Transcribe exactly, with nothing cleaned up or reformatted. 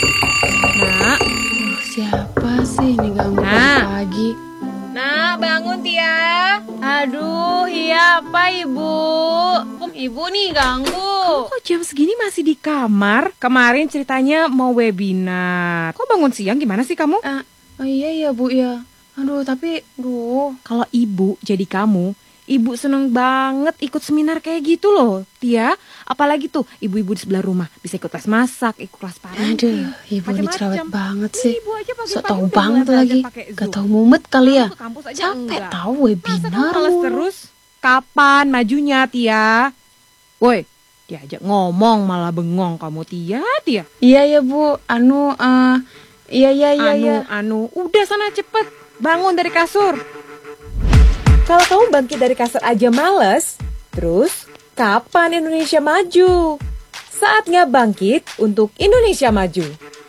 Nak, Oh, siapa sih ini ganggu Nah. pagi? nak bangun Tia. Aduh, iya apa Ibu? Kok Ibu nih ganggu? Kok jam segini masih di kamar? Kemarin ceritanya mau webinar. Kok bangun siang gimana sih kamu? Ah, oh iya ya Bu ya. Aduh tapi, duh. Kalau ibu jadi kamu, ibu seneng banget ikut seminar kayak gitu loh, Tia. Apalagi tuh ibu-ibu di sebelah rumah bisa ikut les masak, ikut kelas parenting. Aduh, Ibu ini macam-macam. cerewet banget sih. Ibu aja pagi-pagi Sok tau udah banget mulai lagi. belajar pakai Gak Zoom. tau mumet kali ya. Kamu ke kampus aja Capek enggak. tahu Masa kamu webinar males mulu. terus? Kapan majunya, Tia? Woi, diajak ngomong malah bengong kamu, Tia, Tia. Iya ya Bu, anu, eh, iya iya iya anu, iya. anu, udah sana cepet, bangun dari kasur. Kalau kamu bangkit dari kasur aja males, terus kapan Indonesia maju? Saatnya bangkit untuk Indonesia maju.